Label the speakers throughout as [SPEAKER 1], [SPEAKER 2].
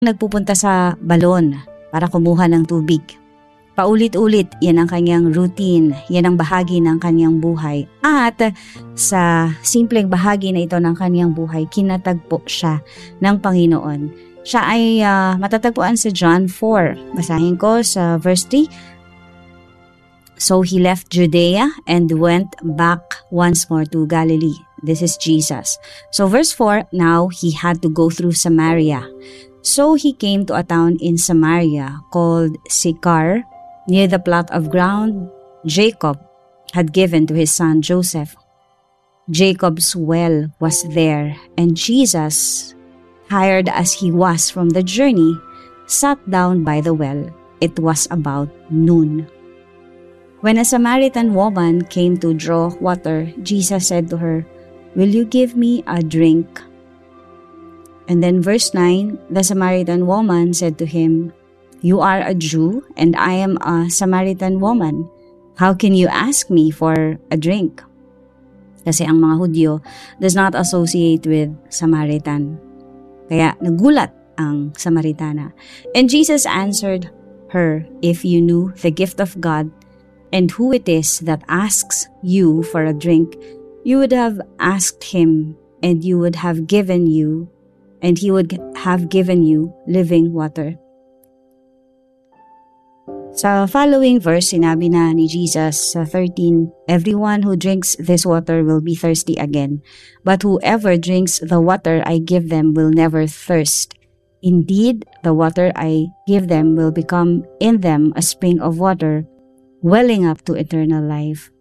[SPEAKER 1] nagpupunta sa balon para kumuha ng tubig. Paulit-ulit, yan ang kanyang routine, yan ang bahagi ng kanyang buhay. At sa simpleng bahagi na ito ng kanyang buhay, kinatagpo siya ng Panginoon. Siya ay matatagpuan sa John 4. Basahin ko sa verse 3. So he left Judea and went back once more to Galilee. This is Jesus. So verse 4, now he had to go through Samaria. So he came to a town in Samaria called Sychar, near the plot of ground Jacob had given to his son Joseph. Jacob's well was there, and Jesus, tired as he was from the journey, sat down by the well. It was about noon. When a Samaritan woman came to draw water, Jesus said to her, "Will you give me a drink?" And then verse 9, the Samaritan woman said to him, "You are a Jew, and I am a Samaritan woman. How can you ask me for a drink?" Kasi ang mga Hudyo does not associate with Samaritan. Kaya nagulat ang Samaritana. And Jesus answered her, "If you knew the gift of God and who it is that asks you for a drink, you would have asked him, and he would have given you living water." Sa following verse, sinabi na ni Jesus sa 13, "Everyone who drinks this water will be thirsty again, but whoever drinks the water I give them will never thirst. Indeed, the water I give them will become in them a spring of water, welling up to eternal life."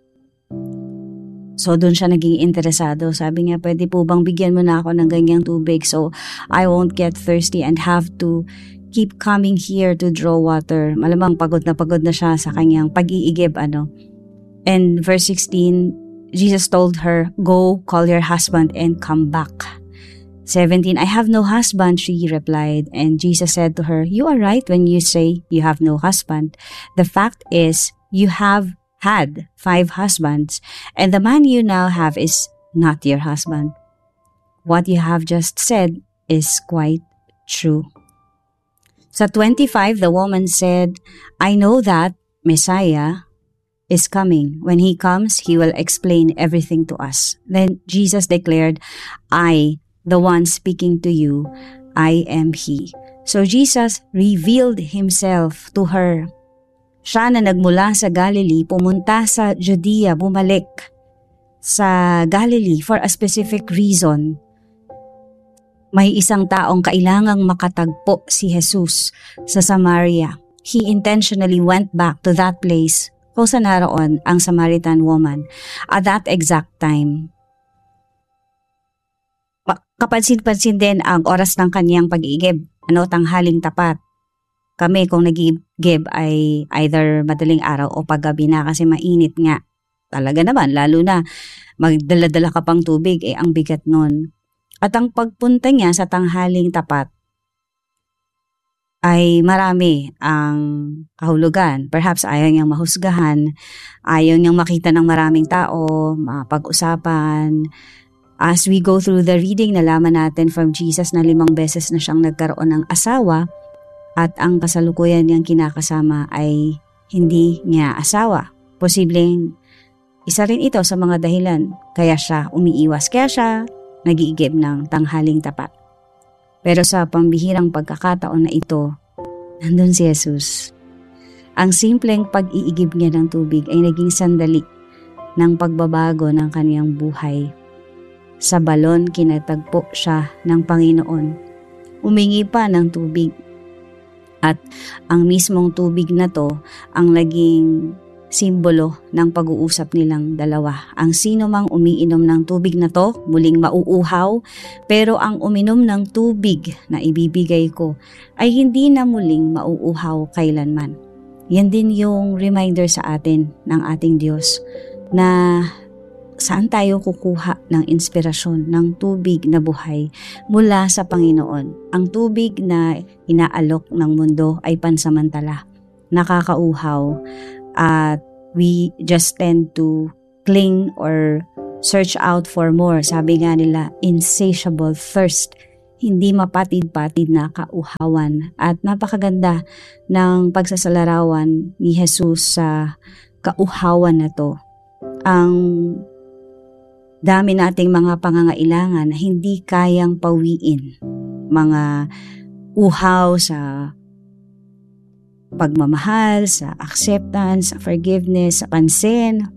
[SPEAKER 1] So, doon siya naging interesado. Sabi niya, pwede po bang bigyan mo na ako ng ganyang tubig so I won't get thirsty and have to keep coming here to draw water. Malamang pagod na siya sa kanyang pag-iigib, And verse 16, Jesus told her, "Go, call your husband and come back." 17, "I have no husband," she replied. And Jesus said to her, "You are right when you say you have no husband. The fact is, you have had 5 husbands, and the man you now have is not your husband. What you have just said is quite true." Sa 25, the woman said, "I know that Messiah is coming. When he comes, he will explain everything to us." Then Jesus declared, "I, the one speaking to you, I am he." So Jesus revealed himself to her. Siya na nagmula sa Galilee, pumunta sa Judea, bumalik sa Galilee for a specific reason. May isang taong kailangang makatagpo si Jesus sa Samaria. He intentionally went back to that place kung saan naroon ang Samaritan woman at that exact time. Kapansin-pansin din ang oras ng kanyang pag-iigib, tanghaling tapat. Kami kung nag-iigib ay either madaling araw o paggabi na kasi mainit nga. Talaga naman, lalo na magdala-dala ka pang tubig, ang bigat nun. At ang pagpunta niya sa tanghaling tapat ay marami ang kahulugan. Perhaps ayaw niyang mahusgahan, ayaw niyang makita ng maraming tao, mapag-usapan. As we go through the reading, nalaman natin from Jesus na 5 beses na siyang nagkaroon ng asawa at ang kasalukuyan niyang kinakasama ay hindi niya asawa. Posibleng isa rin ito sa mga dahilan kaya siya umiiwas, kaya siya nag-iigib ng tanghaling tapat. Pero sa pambihirang pagkakataon na ito, nandun si Jesus. Ang simpleng pag-iigib niya ng tubig ay naging sandali ng pagbabago ng kaniyang buhay. Sa balon, kinatagpo siya ng Panginoon. Umingi pa ng tubig. At ang mismong tubig na to ang naging simbolo ng pag-uusap nilang dalawa. Ang sino mang umiinom ng tubig na to, muling mauuhaw, pero ang uminom ng tubig na ibibigay ko ay hindi na muling mauuhaw kailanman. Yan din yung reminder sa atin ng ating Diyos na saan tayo kukuha ng inspirasyon ng tubig na buhay mula sa Panginoon. Ang tubig na inaalok ng mundo ay pansamantala, nakakauhaw, at we just tend to cling or search out for more. Sabi nga nila, insatiable thirst. hindi mapatid-patid na kauhawan. At napakaganda ng pagsasalarawan ni Jesus sa kauhawan na to. Ang dami nating mga pangangailangan na hindi kayang pawiin. Mga uhaw sa pagmamahal, sa acceptance, sa forgiveness, sa pansin,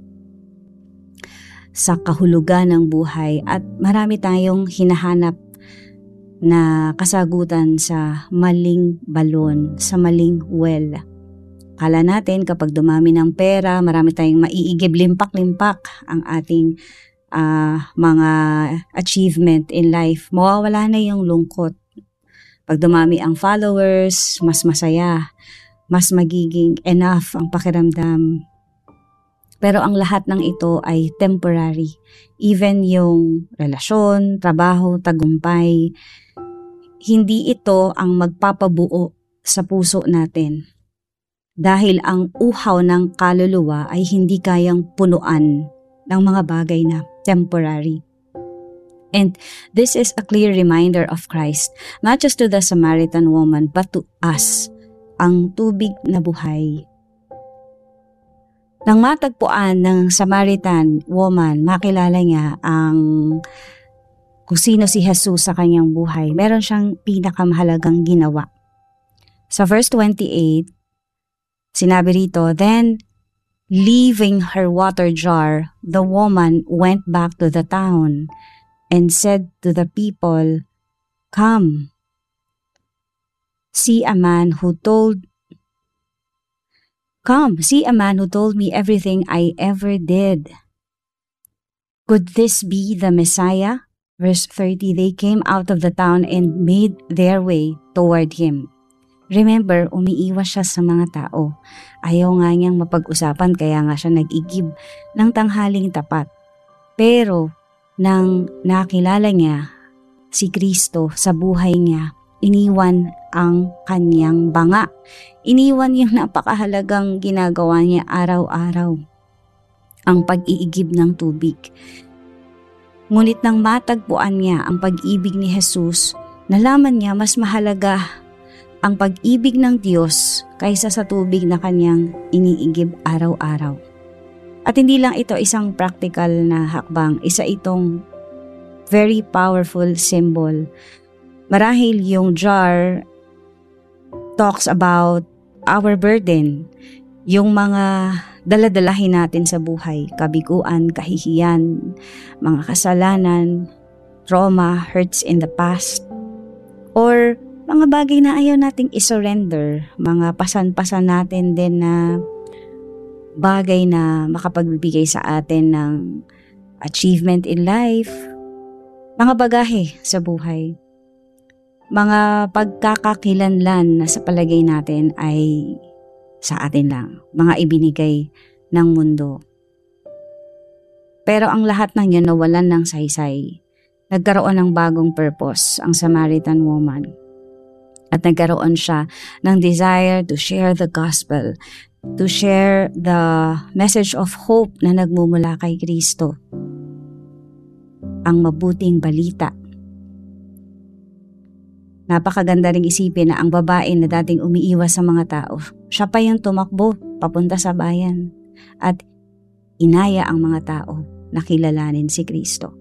[SPEAKER 1] sa kahulugan ng buhay. At marami tayong hinahanap na kasagutan sa maling balon, sa maling well. Kala natin kapag dumami ng pera, marami tayong maiigib, limpak-limpak ang ating mga achievement in life. Mawawala na yung lungkot. Pag dumami ang followers, mas masaya, mas magiging enough ang pakiramdam. Pero ang lahat ng ito ay temporary. Even yung relasyon, trabaho, tagumpay, hindi ito ang magpapabuo sa puso natin. Dahil ang uhaw ng kaluluwa ay hindi kayang punuan ng mga bagay na temporary. And this is a clear reminder of Christ, not just to the Samaritan woman, but to us, ang tubig na buhay. Nang matagpuan ng Samaritan woman, makilala niya kung sino si Jesus sa kanyang buhay, meron siyang pinakamahalagang ginawa. Sa verse 28, sinabi rito, "Then, leaving her water jar, the woman went back to the town and said to the people, 'Come, see a man who told me everything I ever did. Could this be the Messiah?'" Verse 30, "They came out of the town and made their way toward him." Remember, umiiwas siya sa mga tao. Ayaw nga niyang mapag-usapan, kaya nga siya nag-igib ng tanghaling tapat. Pero, nang nakilala niya si Kristo sa buhay niya, iniwan ang kanyang banga. Iniwan yung napakahalagang ginagawa niya araw-araw, ang pag-iigib ng tubig. Ngunit nang matagpuan niya ang pag-ibig ni Jesus, nalaman niya mas mahalaga ang pag-ibig ng Diyos kaysa sa tubig na kanyang iniigib araw-araw. At hindi lang ito isang practical na hakbang, isa itong very powerful symbol. Marahil yung jar talks about our burden, yung mga daladalahin natin sa buhay, kabiguan, kahihiyan, mga kasalanan, trauma, hurts in the past, or mga bagay na ayaw nating isurrender, mga pasan-pasan natin din na bagay na makapagbibigay sa atin ng achievement in life, mga bagahe sa buhay, mga pagkakakilanlan na sa palagay natin ay sa atin lang, mga ibinigay ng mundo. Pero ang lahat ng yun nawalan ng saysay. Nagkaroon ng bagong purpose ang Samaritan woman. At nagkaroon siya ng desire to share the gospel, to share the message of hope na nagmumula kay Kristo. Ang mabuting balita. Napakaganda ring isipin na ang babae na dating umiiwas sa mga tao, siya pa yung tumakbo papunta sa bayan at inaya ang mga tao na kilalanin si Kristo.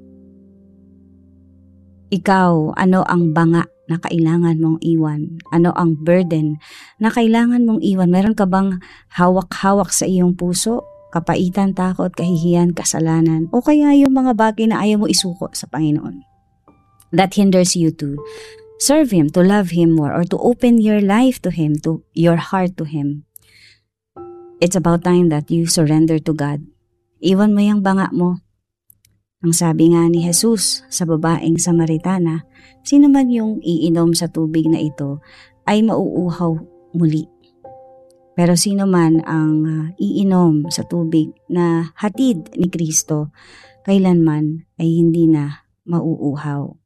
[SPEAKER 1] Ikaw, ano ang banga na kailangan mong iwan? Ano ang burden na kailangan mong iwan? Meron ka bang hawak-hawak sa iyong puso? Kapaitan, takot, kahihiyan, kasalanan, o kaya yung mga bagay na ayaw mo isuko sa Panginoon that hinders you to serve Him, to love Him more, or to open your life to Him, to your heart to Him. It's about time that you surrender to God. Iwan mo yung banga mo. Ang sabi nga ni Jesus sa babaeng Samaritana, sino man yung iinom sa tubig na ito ay mauuhaw muli. Pero sino man ang iinom sa tubig na hatid ni Kristo, kailanman ay hindi na mauuhaw.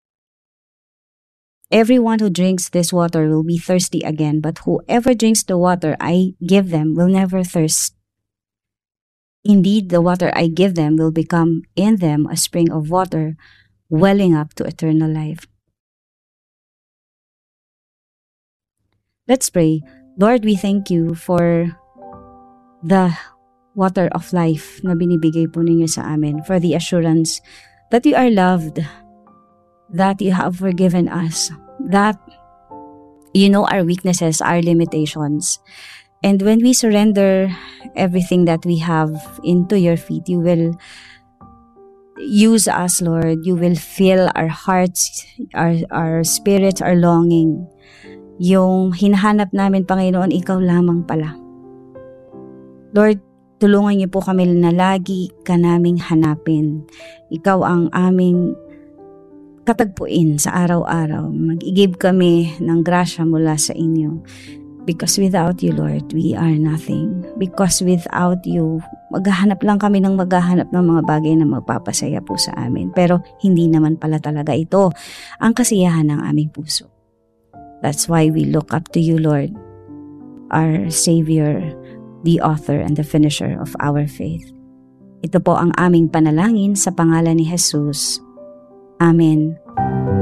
[SPEAKER 1] Everyone who drinks this water will be thirsty again, but whoever drinks the water I give them will never thirst. Indeed, the water I give them will become in them a spring of water, welling up to eternal life. Let's pray. Lord, we thank you for the water of life na binibigay po ninyo sa amin, for the assurance that you are loved, that you have forgiven us, that you know our weaknesses, our limitations. And when we surrender everything that we have into your feet, you will use us, Lord. You will fill our hearts, our spirits, our longing. Yung hinahanap namin, Panginoon, ikaw lamang pala. Lord, tulungan niyo po kami na lagi ka naming hanapin. Ikaw ang aming katagpuin sa araw-araw. Mag-igib kami ng grasya mula sa inyo. Because without you, Lord, we are nothing. Because without you, maghahanap lang kami ng maghahanap ng mga bagay na magpapasaya po sa amin. Pero hindi naman pala talaga ito ang kasiyahan ng aming puso. That's why we look up to you, Lord, our Savior, the author and the finisher of our faith. Ito po ang aming panalangin sa pangalan ni Jesus. Amen.